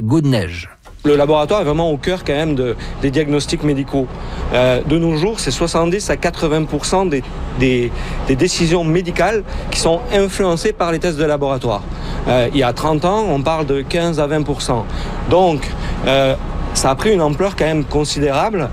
Goodneige. Le laboratoire est vraiment au cœur quand même des diagnostics médicaux. De nos jours, c'est 70 à 80% des décisions médicales qui sont influencées par les tests de laboratoire. Il y a 30 ans, on parle de 15 à 20%. Donc, ça a pris une ampleur quand même considérable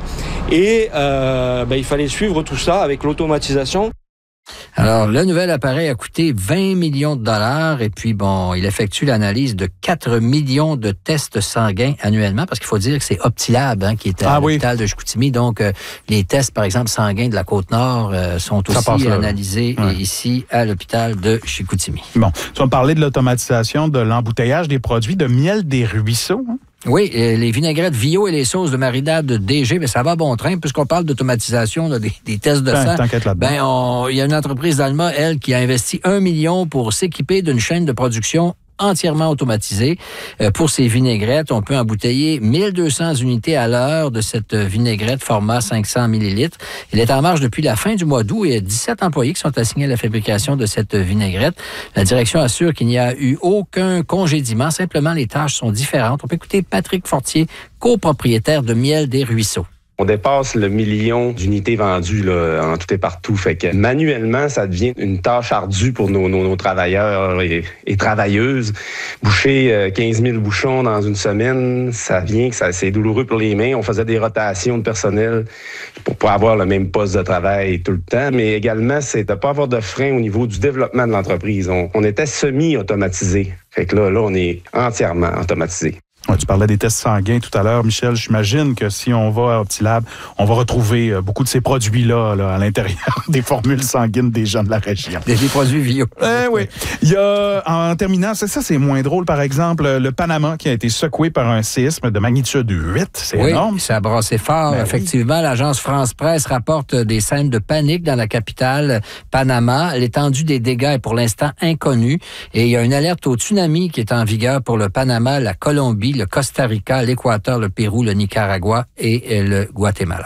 et il fallait suivre tout ça avec l'automatisation. Alors, le nouvel appareil a coûté 20 millions de dollars et puis, il effectue l'analyse de 4 millions de tests sanguins annuellement parce qu'il faut dire que c'est Optilab qui est à l'hôpital de Chicoutimi. Donc, les tests, par exemple, sanguins de la Côte-Nord sont aussi analysés ici à l'hôpital de Chicoutimi. Bon, tu vas me parler de l'automatisation de l'embouteillage des produits de miel des ruisseaux. Oui, les vinaigrettes Vio et les sauces de marinade de DG, mais ça va à bon train, puisqu'on parle d'automatisation des tests de sang. Il y a une entreprise d'Alma, elle, qui a investi 1 million pour s'équiper d'une chaîne de production entièrement automatisée. Pour ces vinaigrettes, on peut embouteiller 1200 unités à l'heure de cette vinaigrette format 500 millilitres. Elle est en marche depuis la fin du mois d'août et il y a 17 employés qui sont assignés à la fabrication de cette vinaigrette. La direction assure qu'il n'y a eu aucun congédiement, simplement les tâches sont différentes. On peut écouter Patrick Fortier, copropriétaire de Miel des Ruisseaux. On dépasse le million d'unités vendues là, en tout et partout. Fait que manuellement, ça devient une tâche ardue pour nos travailleurs et travailleuses. Boucher 15 000 bouchons dans une semaine, c'est douloureux pour les mains. On faisait des rotations de personnel pour pas avoir le même poste de travail tout le temps. Mais également, c'est de pas avoir de frein au niveau du développement de l'entreprise. On était semi-automatisé. Fait que là, on est entièrement automatisé. Ouais, tu parlais des tests sanguins tout à l'heure, Michel. J'imagine que si on va à Optilab, on va retrouver beaucoup de ces produits-là à l'intérieur des formules sanguines des gens de la région. Des produits Vio. Oui. Il y a, en terminant, ça c'est moins drôle, par exemple, le Panama qui a été secoué par un séisme de magnitude 8. C'est énorme. Oui, ça a brassé fort. Effectivement, l'agence France-Presse rapporte des scènes de panique dans la capitale Panama. L'étendue des dégâts est pour l'instant inconnue. Et il y a une alerte au tsunami qui est en vigueur pour le Panama, la Colombie, le Costa Rica, l'Équateur, le Pérou, le Nicaragua et le Guatemala.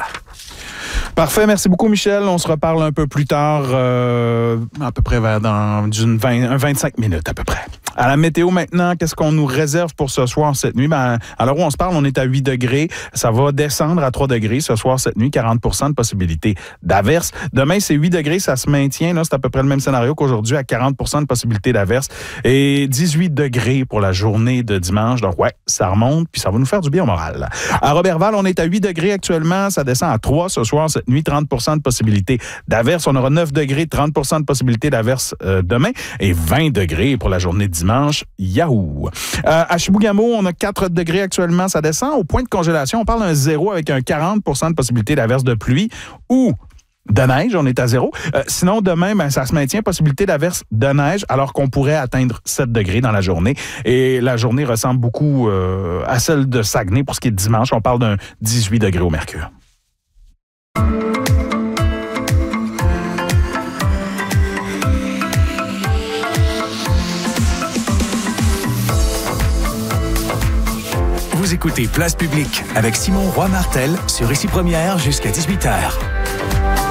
Parfait, merci beaucoup Michel. On se reparle un peu plus tard, à peu près dans 25 minutes à peu près. À la météo maintenant, qu'est-ce qu'on nous réserve pour ce soir, cette nuit? À l'heure où on se parle, on est à 8 degrés. Ça va descendre à 3 degrés ce soir, cette nuit, 40% de possibilité d'averse. Demain, c'est 8 degrés, ça se maintient. Là, c'est à peu près le même scénario qu'aujourd'hui, à 40% de possibilité d'averse. Et 18 degrés pour la journée de dimanche. Donc, ça remonte, puis ça va nous faire du bien au moral. À Roberval, on est à 8 degrés actuellement. Ça descend à 3 ce soir, cette nuit, 30% de possibilité d'averse. On aura 9 degrés, 30% de possibilité d'averse demain. Et 20 degrés pour la journée de dimanche. Yahoo! À Chibougamau, on a 4 degrés actuellement. Ça descend au point de congélation. On parle d'un 0 avec un 40% de possibilité d'averse de pluie ou de neige. On est à 0. Sinon, demain, ça se maintient. Possibilité d'averse de neige alors qu'on pourrait atteindre 7 degrés dans la journée. Et la journée ressemble beaucoup à celle de Saguenay pour ce qui est de dimanche. On parle d'un 18 degrés au mercure. Vous écoutez Place Publique avec Simon Roy-Martel sur Ici Première jusqu'à 18h.